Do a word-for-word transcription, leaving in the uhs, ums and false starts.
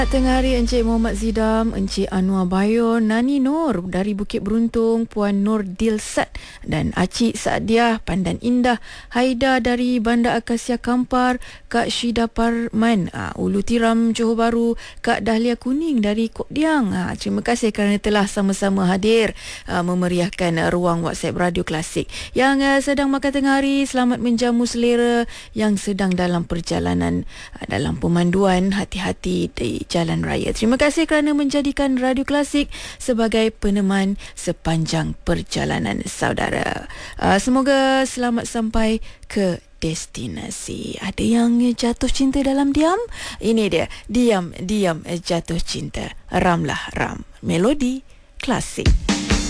Tengah hari Encik Muhammad Zidam, Encik Anwar Bayon, Nani Nur dari Bukit Beruntung, Puan Nur Dilsat dan Acik Saadiah Pandan Indah, Haida dari Bandar Akasia Kampar, Kak Syida Parman, ha, Ulu Tiram Johor Bahru, Kak Dahlia Kuning dari Kok Diang. Ha, terima kasih kerana telah sama-sama hadir ha, memeriahkan uh, ruang WhatsApp Radio Klasik. Yang uh, sedang makan tengah hari, selamat menjamu selera. Yang sedang dalam perjalanan, uh, dalam pemanduan, hati-hati di jalan raya. Terima kasih kerana menjadikan Radio Klasik sebagai peneman sepanjang perjalanan saudara. Uh, semoga selamat sampai ke destinasi. Ada yang jatuh cinta dalam diam? Ini dia, diam-diam jatuh cinta. Ramlah Ram. Melodi Klasik.